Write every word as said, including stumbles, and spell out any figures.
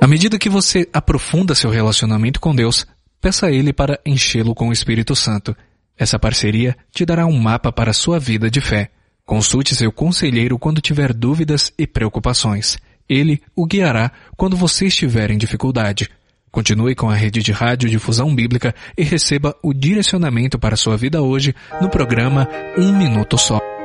À medida que você aprofunda seu relacionamento com Deus, peça a Ele para enchê-lo com o Espírito Santo. Essa parceria te dará um mapa para a sua vida de fé. Consulte seu conselheiro quando tiver dúvidas e preocupações. Ele o guiará quando você estiver em dificuldade. Continue com a rede de rádio Difusão Bíblica e receba o direcionamento para a sua vida hoje no programa Um Minuto Só.